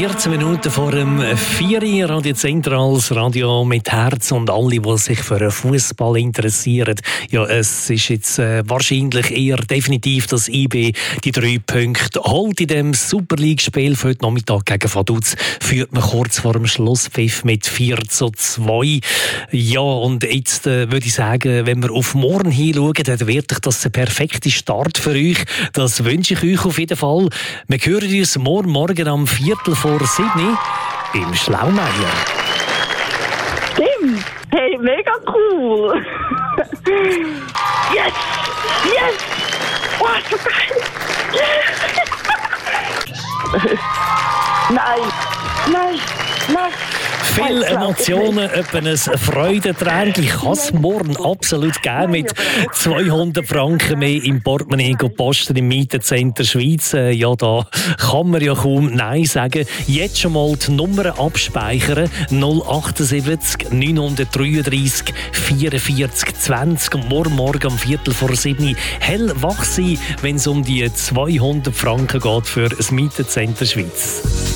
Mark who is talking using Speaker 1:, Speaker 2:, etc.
Speaker 1: 14 Minuten vor dem 4. Radio Zentrales Radio mit Herz und alle, die sich für den Fußball interessieren. Ja, es ist jetzt wahrscheinlich eher definitiv, dass IB die 3 Punkte holt in dem Super League-Spiel für heute Nachmittag gegen Vaduz. Führt man kurz vor dem Schlusspfiff mit 4:2. Ja, und jetzt würde ich sagen, wenn wir auf morgen hinschauen, dann wird das der perfekte Start für euch. Das wünsche ich euch auf jeden Fall. Wir hören uns morgen am 6:45 im Schlaumeier.
Speaker 2: Stimmt. Hey, mega cool. Yes! Yes! Oh, so geil! Nein!
Speaker 1: Viele Emotionen, etwa ein Freudentränchen kann es morgen absolut geben mit 200 Franken mehr im Portemonnaie posten im Mietencenter Schweiz. Ja, da kann man ja kaum Nein sagen. Jetzt schon mal die Nummer abspeichern. 078 933 44 20 und morgen am 6:45 hellwach sein, wenn es um die 200 Franken geht für das Mietencenter Schweiz.